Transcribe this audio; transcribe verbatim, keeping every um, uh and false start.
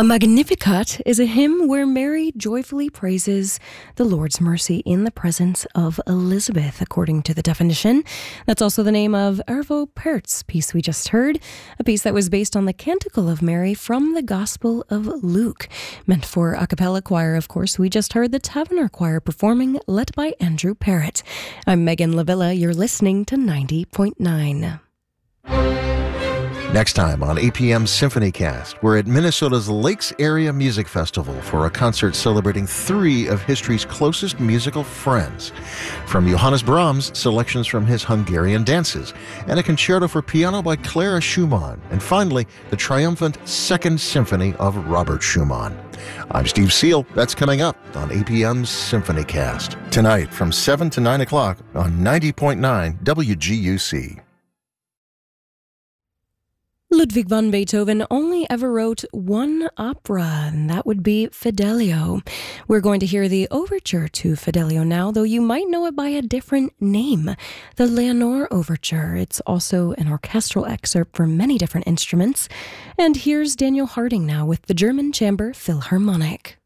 A Magnificat is a hymn where Mary joyfully praises the Lord's mercy in the presence of Elizabeth, according to the definition. That's also the name of Arvo Pärt's piece we just heard, a piece that was based on the Canticle of Mary from the Gospel of Luke. Meant for a cappella choir, of course, we just heard the Taverner Choir performing, led by Andrew Parrott. I'm Megan Lavilla. You're listening to ninety point nine. Next time on A P M's SymphonyCast, we're at Minnesota's Lakes Area Music Festival for a concert celebrating three of history's closest musical friends. From Johannes Brahms, selections from his Hungarian dances, and a concerto for piano by Clara Schumann, and finally, the triumphant Second Symphony of Robert Schumann. I'm Steve Seal. That's coming up on A P M's SymphonyCast. Tonight from seven to nine o'clock on ninety point nine W G U C. Ludwig van Beethoven only ever wrote one opera, and that would be Fidelio. We're going to hear the overture to Fidelio now, though you might know it by a different name, the Leonore Overture. It's also an orchestral excerpt for many different instruments. And here's Daniel Harding now with the German Chamber Philharmonic.